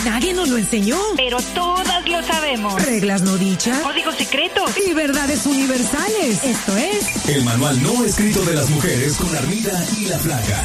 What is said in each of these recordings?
Nadie nos lo enseñó. Pero todas lo sabemos. Reglas no dichas. Códigos secretos. Y verdades universales. Esto es... El manual no escrito de las mujeres con Armida y la Flaca.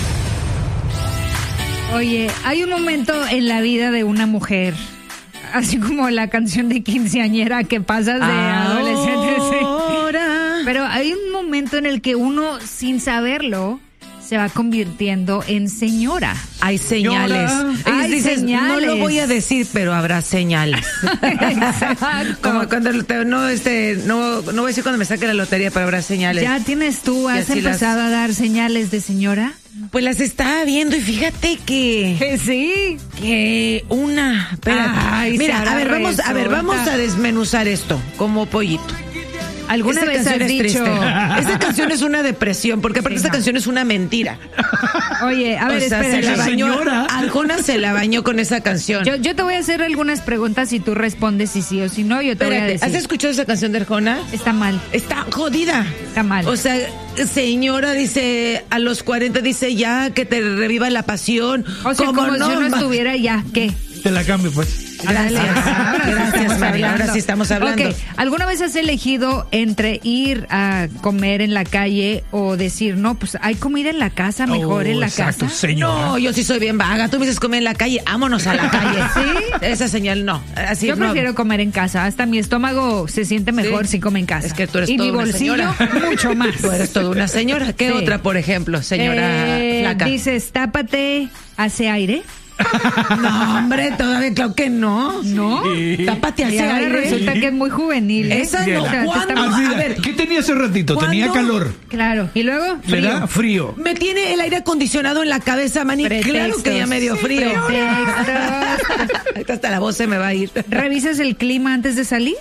Oye, hay un momento en la vida de una mujer, así como la canción de quinceañera que pasas de adolescente. Ahora. Pero hay un momento en el que uno, sin saberlo, se va convirtiendo en señora. Hay señales. Hay Dices, señales. no lo voy a decir, pero habrá señales. Exacto. Como cuando no voy a decir cuando me saque la lotería, pero habrá señales. ¿Ya tienes tú, has empezado a dar señales de señora? Pues las estaba viendo y fíjate que... Sí. Que una... Espérate. Ay, mira, Sara, vamos a desmenuzar esto como pollito. ¿Alguna Esa vez canción has es dicho? triste. Esa canción es una depresión, porque aparte esa canción es una mentira. Oye, a ver, O sea, espera. se la bañó, señora. Arjona se la bañó con esa canción. Yo te voy a hacer algunas preguntas y tú respondes si sí o si no. Yo te voy a Espérate, decir. ¿has escuchado esa canción de Arjona? Está mal. Está jodida. Está mal. O sea, señora dice, a los 40 dice ya que te reviva la pasión. O sea, como si uno estuviera ya, ¿qué? Te la cambio, pues. Gracias, gracias, María. Ahora sí estamos hablando. Ok, ¿alguna vez has elegido entre ir a comer en la calle o decir, no, pues hay comida en la casa, mejor en la exacto, casa? señora. No, yo sí soy bien vaga. Tú me dices comer en la calle, vámonos a la calle. ¿Sí? Esa señal no. Así Yo no. prefiero comer en casa. Hasta mi estómago se siente mejor Sí. si come en casa. Es que tú eres y toda mi una bolsillo señora. mucho más. Tú eres toda una señora. ¿Qué Sí. otra, por ejemplo, señora flaca? Dices, tápate, hace aire. No, hombre, todavía claro que no. ¿No? Tápate Y hacia ahora aire. resulta que es muy juvenil. ¿eh? Esa no. O sea, te ¿Cuándo? estamos- Ah, mira, A ver, ¿qué tenía hace ratito? Tenía ¿cuándo? calor. Claro. Y luego, Le da frío. Me tiene el aire acondicionado en la cabeza, Manny. Claro que ya me dio frío. Pretextos. Ahorita hasta la voz se me va a ir. ¿Revisas el clima antes de salir?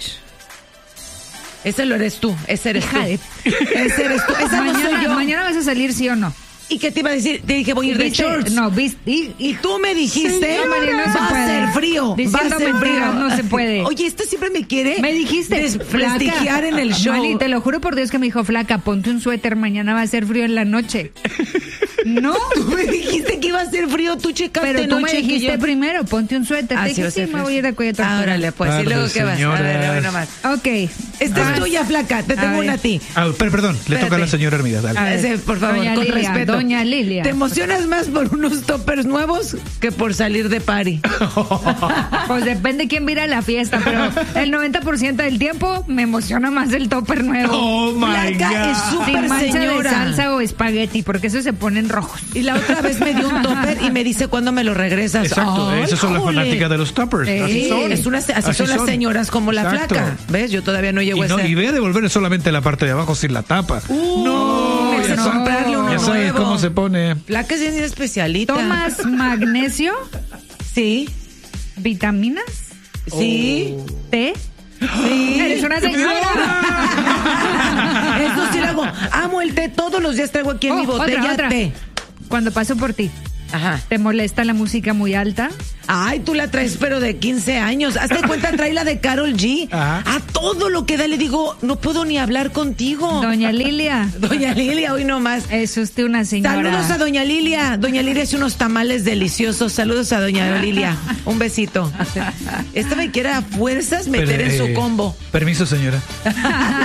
Ese lo eres tú. Ese eres Hija tú. de- Ese eres tú. Esa no soy yo. Mañana vas a salir, ¿sí o no? ¿Y qué te iba a decir? Te dije, voy a ir de ¿Viste? shorts. No, viste. Y tú me dijiste, No, María, no se va a puede. ser frío, va a Diciendo ser frío. mentiras, no se puede. Oye, esta siempre me quiere Me dijiste, desprestigiar en el show. Mali, te lo juro por Dios que me dijo, flaca, ponte un suéter, mañana va a ser frío en la noche. No, Tú me dijiste que iba a ser frío, tú checaste pero tú me noche que dijiste yo- primero, ponte un suéter. Ah, Te sí, va dije, a ser sí, me frío. voy a ir a cuello tortuga. Órale, pues, ¿y luego qué vas? A señoras. ver nomás. Ok. Esta es tuya, flaca, te tengo ver. una a ti. Ah, perdón, le toca a la señora Hermida. Dale. A ver. Ese, por favor, Doña con Lilia, respeto. Doña Lilia. ¿Te emocionas más por unos toppers nuevos que por salir de party? Pues depende quién vira la fiesta, pero el 90% del tiempo me emociona más el topper nuevo. Oh my Flaca es God. súper Sin mancha señora. de salsa o espagueti, porque esos se ponen rojos. Y la otra vez me dio un topper y me dice, ¿cuándo me lo regresas? Exacto, Ay, esas son las jole. fanáticas de los toppers. Sí, Así son. Así son las señoras como la Exacto. flaca. ¿Ves? Yo todavía no llego Y, a no, ese. y ve a devolver solamente la parte de abajo sin la tapa. No, es ya, comprarle uno ya sabes nuevo. cómo se pone. Flaca es bien especialita. ¿Tomas magnesio? Sí, ¿Vitaminas? sí, ¿Té? sí. Eres una señora. Eso sí lo hago. Amo el té. Todos los días traigo aquí en mi botella otra. té. Cuando paso por ti, Ajá. ¿te molesta la música muy alta? Ay, tú la traes, pero de 15 años. Hazte cuenta, trae la de Karol G. Ajá. A todo lo que da le digo, no puedo ni hablar contigo. Doña Lilia, Doña Lilia, hoy nomás. es usted una señora. Saludos a Doña Lilia. Doña Lilia hace unos tamales deliciosos. Saludos a Doña Lilia. Un besito. Esta me quiere a fuerzas meter en su combo. Permiso, señora.